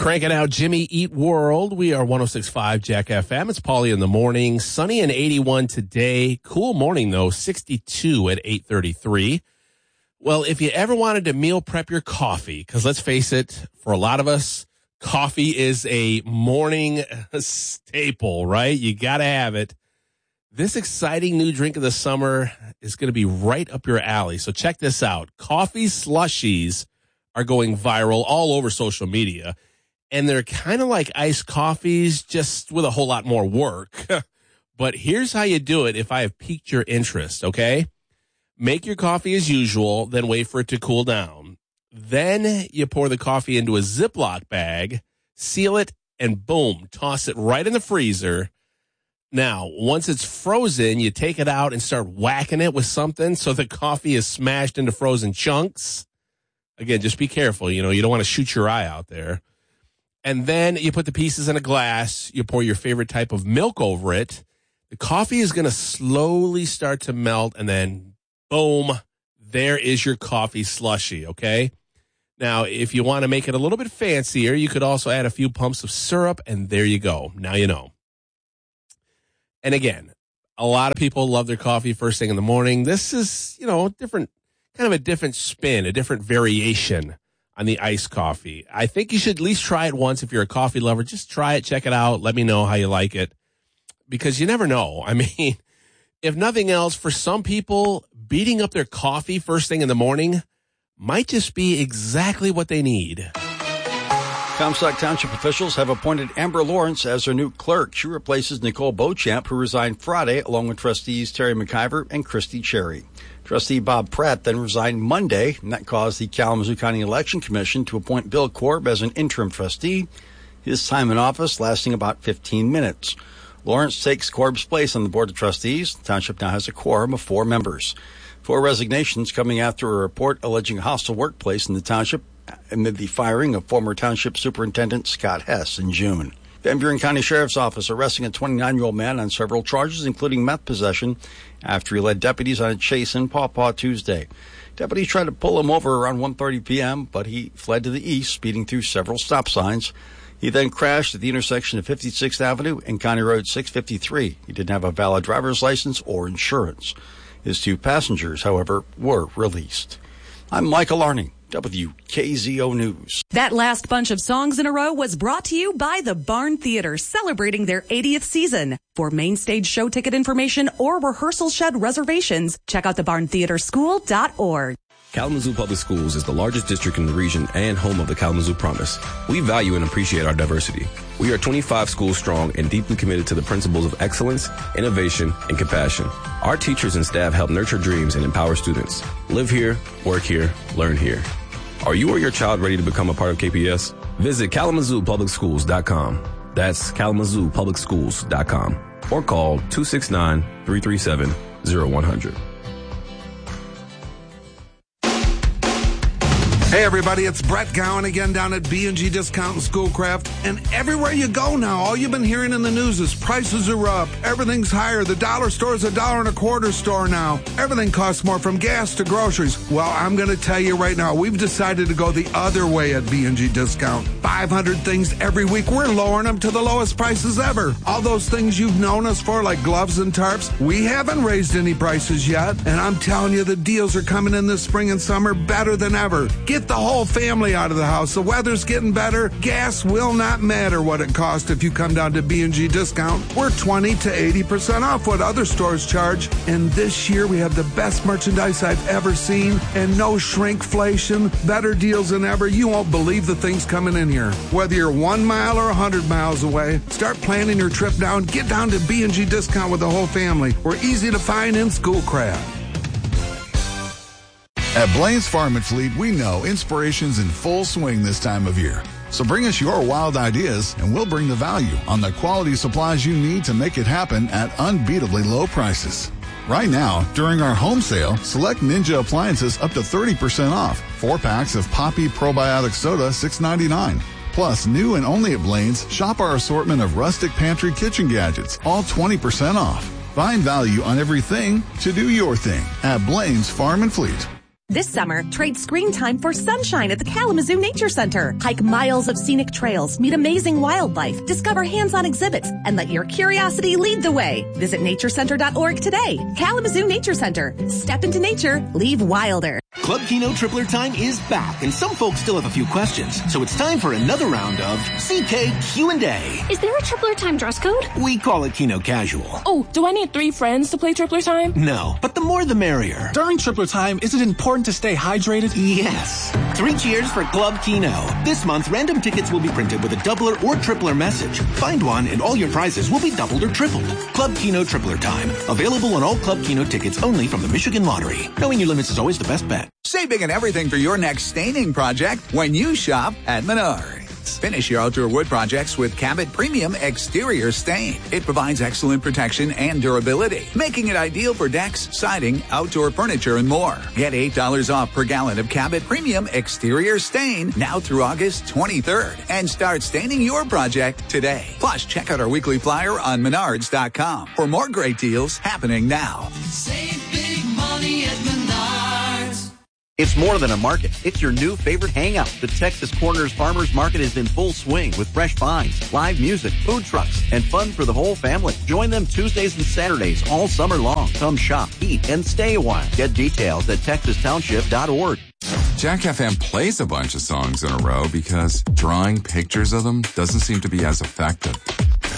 Cranking out Jimmy Eat World. We are 106.5 Jack FM. It's Paulie in the morning. Sunny and 81 today. Cool morning, though. 62 at 8:33. Well, if you ever wanted to meal prep your coffee, because let's face it, for a lot of us, coffee is a morning staple, right? You got to have it. This exciting new drink of the summer is going to be right up your alley. So check this out. Coffee slushies are going viral all over social media. And they're kind of like iced coffees, just with a whole lot more work. But here's how you do it if I have piqued your interest, okay? Make your coffee as usual, then wait for it to cool down. Then you pour the coffee into a Ziploc bag, seal it, and boom, toss it right in the freezer. Now, once it's frozen, you take it out and start whacking it with something so the coffee is smashed into frozen chunks. Again, just be careful. You don't want to shoot your eye out there. And then you put the pieces in a glass. You pour your favorite type of milk over it. The coffee is going to slowly start to melt, and then, boom, there is your coffee slushie, okay? Now, if you want to make it a little bit fancier, you could also add a few pumps of syrup, and there you go. Now you know. And again, a lot of people love their coffee first thing in the morning. This is, different, kind of a different spin, a different variation on the iced coffee. I think you should at least try it once if you're a coffee lover. Just try it, check it out, let me know how you like it. Because you never know. I mean, if nothing else, for some people, beating up their coffee first thing in the morning might just be exactly what they need. Comstock Township officials have appointed Amber Lawrence as their new clerk. She replaces Nicole Beauchamp, who resigned Friday, along with trustees Terry McIver and Christy Cherry. Trustee Bob Pratt then resigned Monday, and that caused the Kalamazoo County Election Commission to appoint Bill Korb as an interim trustee, his time in office lasting about 15 minutes. Lawrence takes Korb's place on the Board of Trustees. The township now has a quorum of 4 members. 4 resignations coming after a report alleging a hostile workplace in the township amid the firing of former Township Superintendent Scott Hess in June. Van Buren County Sheriff's Office arresting a 29-year-old man on several charges, including meth possession, after he led deputies on a chase in Paw Paw Tuesday. Deputies tried to pull him over around 1:30 p.m., but he fled to the east, speeding through several stop signs. He then crashed at the intersection of 56th Avenue and County Road 653. He didn't have a valid driver's license or insurance. His 2 passengers, however, were released. I'm Michael Arning, WKZO News. That last bunch of songs in a row was brought to you by the Barn Theater, celebrating their 80th season. For main stage show ticket information or rehearsal shed reservations, check out thebarntheaterschool.org. Kalamazoo Public Schools is the largest district in the region and home of the Kalamazoo Promise. We value and appreciate our diversity. We are 25 schools strong and deeply committed to the principles of excellence, innovation, and compassion. Our teachers and staff help nurture dreams and empower students. Live here, work here, learn here. Are you or your child ready to become a part of KPS? Visit KalamazooPublicSchools.com. That's KalamazooPublicSchools.com. Or call 269-337-0100. Hey everybody, it's Brett Gowan again down at B&G Discount and Schoolcraft. And everywhere you go now, all you've been hearing in the news is prices are up, everything's higher, the dollar store is $1.25 store now. Everything costs more, from gas to groceries. Well, I'm going to tell you right now, we've decided to go the other way at B&G Discount. 500 things every week, we're lowering them to the lowest prices ever. All those things you've known us for, like gloves and tarps, we haven't raised any prices yet. And I'm telling you, the deals are coming in this spring and summer better than ever. Get the whole family out of the house. The weather's getting better. Gas will not matter what it costs if you come down to B&G Discount. We're 20 to 80% off what other stores charge. And this year we have the best merchandise I've ever seen and no shrinkflation. Better deals than ever. You won't believe the things coming in here. Whether you're 1 mile or 100 miles away, start planning your trip down. Get down to B&G Discount with the whole family. We're easy to find in Schoolcraft. At Blaine's Farm and Fleet, we know inspiration's in full swing this time of year. So bring us your wild ideas, and we'll bring the value on the quality supplies you need to make it happen at unbeatably low prices. Right now, during our home sale, select Ninja appliances up to 30% off. 4 packs of Poppy Probiotic Soda, $6.99. Plus, new and only at Blaine's, shop our assortment of rustic pantry kitchen gadgets, all 20% off. Find value on everything to do your thing at Blaine's Farm and Fleet. This summer, trade screen time for sunshine at the Kalamazoo Nature Center. Hike miles of scenic trails, meet amazing wildlife, discover hands-on exhibits, and let your curiosity lead the way. Visit naturecenter.org today. Kalamazoo Nature Center. Step into nature, leave wilder. Club Kino Tripler Time is back, and some folks still have a few questions. So it's time for another round of CK Q&A. Is there a Tripler Time dress code? We call it Kino Casual. Oh, do I need 3 friends to play Tripler Time? No, but the more the merrier. During Tripler Time, is it important to stay hydrated? Yes. 3 cheers for Club Kino. This month, random tickets will be printed with a doubler or tripler message. Find one, and all your prizes will be doubled or tripled. Club Kino Tripler Time. Available on all Club Kino tickets only from the Michigan Lottery. Knowing your limits is always the best bet. Save big on everything for your next staining project when you shop at Menards. Finish your outdoor wood projects with Cabot Premium Exterior Stain. It provides excellent protection and durability, making it ideal for decks, siding, outdoor furniture, and more. Get $8 off per gallon of Cabot Premium Exterior Stain now through August 23rd and start staining your project today. Plus, check out our weekly flyer on Menards.com for more great deals happening now. Save big money at Menards. It's more than a market. It's your new favorite hangout. The Texas Corners Farmers Market is in full swing with fresh finds, live music, food trucks, and fun for the whole family. Join them Tuesdays and Saturdays all summer long. Come shop, eat, and stay a while. Get details at texastownship.org. Jack FM plays a bunch of songs in a row because drawing pictures of them doesn't seem to be as effective.